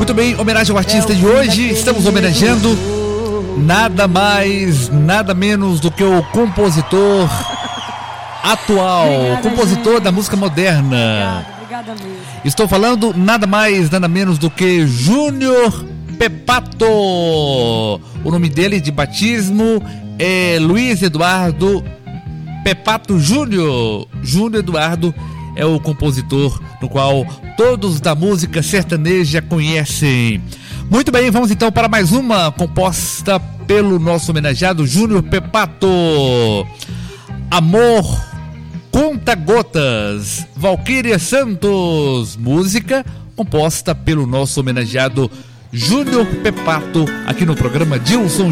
Muito bem, homenagem ao artista de hoje. Estamos homenageando nada mais, nada menos do que o compositor atual, compositor da música moderna. Obrigada mesmo. Estou falando nada mais, nada menos do que Júnior Peppato. O nome dele de batismo é Luiz Eduardo Peppato Júnior. Júnior Eduardo é o compositor no qual todos da música sertaneja conhecem. Muito bem, vamos então para mais uma composta pelo nosso homenageado Júnior Peppato. Amor Conta Gotas, Valquíria Santos, música composta pelo nosso homenageado Júnior Peppato, aqui no programa Dilson